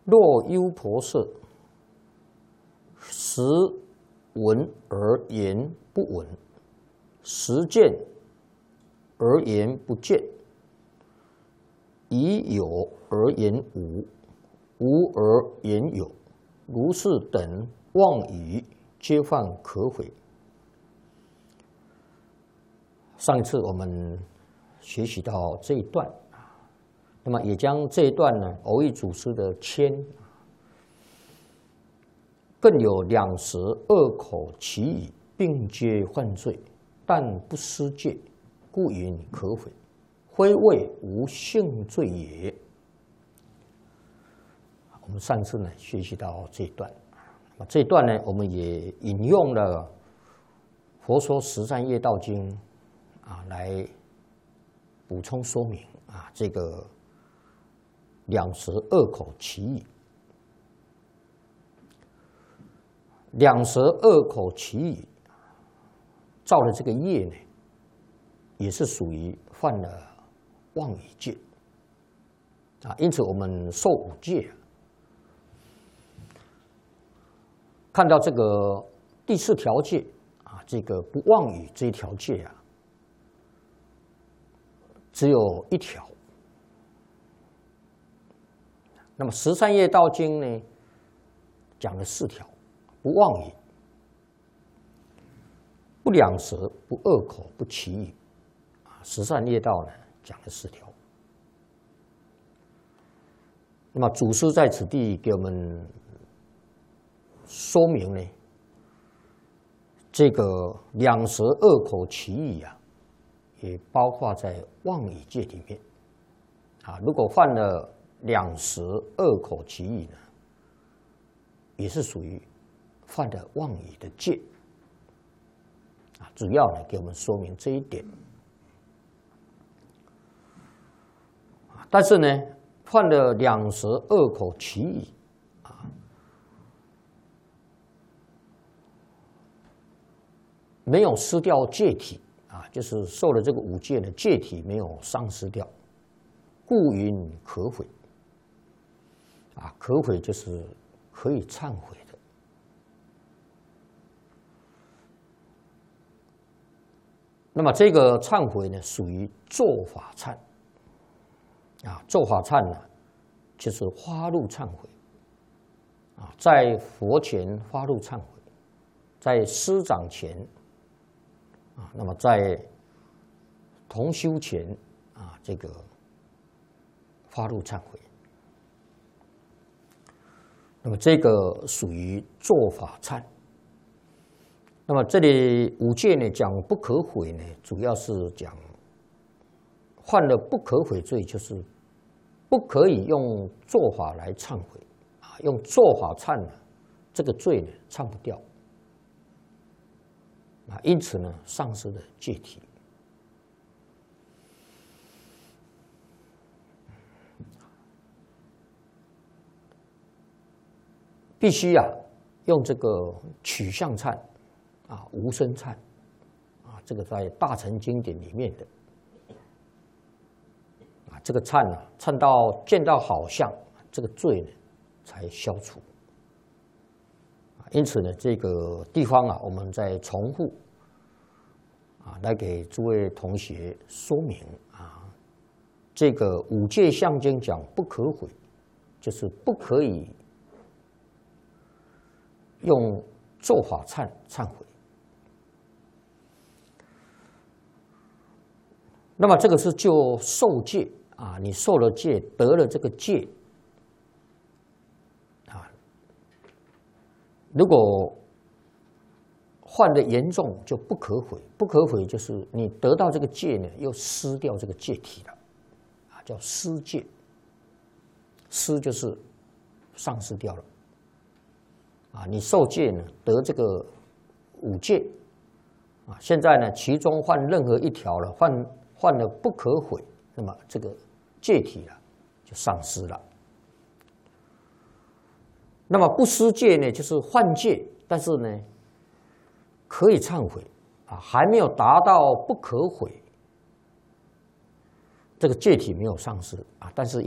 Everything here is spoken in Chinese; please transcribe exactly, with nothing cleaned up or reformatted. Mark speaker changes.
Speaker 1: 若优婆塞，时闻而言不闻，时见而言不见，已有而言无，无而言有，如是等妄语，皆犯可悔。上一次我们学习到这一段，那么也将这一段呢，蕅益祖师的谦，更有两舌恶口其语，并皆犯罪，但不失戒，故云可悔，非谓无性罪也。我们上次呢学习到这一段，那么这一段呢，我们也引用了《佛说十善业道经》啊来补充说明啊这个两舌恶口其语。两舌恶口其语造的这个业呢，也是属于犯了妄语戒啊。因此，我们受五戒，看到这个第四条戒啊，这个不妄语这一条戒啊，只有一条。那么《十善业道经》呢，讲了四条：不妄语、不两舌、不恶口、不绮语。啊，《十善业道》呢讲了四条。那么祖师在此地给我们说明呢，这个两舌、恶口、绮语啊，也包括在妄语戒里面。啊，如果犯了两舌、恶口、绮语呢，也是属于犯了妄语的戒。啊，主要呢给我们说明这一点。但是呢，犯了两舌、恶口、绮语啊，没有失掉戒体啊，就是受了这个五戒的戒体没有丧失掉，故云可悔。啊，可悔就是可以忏悔的。那么这个忏悔呢，属于做法忏。啊，做法忏呢，就是发露忏悔。啊，在佛前发露忏悔，在师长前，啊，那么在同修前，啊，这个发露忏悔。那么这个属于做法忏。那么这里五戒呢讲不可悔呢，主要是讲犯了不可悔罪，就是不可以用做法来忏悔啊，用做法忏呢，这个罪呢忏不掉啊，因此呢丧失了戒体。必须啊，用这个取向忏啊，无生忏啊，这个在大乘经典里面的啊，这个忏啊，忏到见到好相，这个罪呢才消除。因此呢，这个地方啊，我们再重复啊，来给诸位同学说明啊，这个五戒相经讲不可悔，就是不可以用做法忏忏悔。那么这个是就受戒啊，你受了戒，得了这个戒啊，如果犯的严重就不可悔，不可悔就是你得到这个戒呢，又失掉这个戒体了，啊，叫失戒。失就是丧失掉了。啊，你受戒呢，得这个五戒，啊，现在呢，其中犯任何一条了，犯犯了不可悔，那么这个戒体啊就丧失了。那么不失戒呢，就是犯戒，但是呢可以忏悔啊，还没有达到不可悔，这个戒体没有丧失啊，但是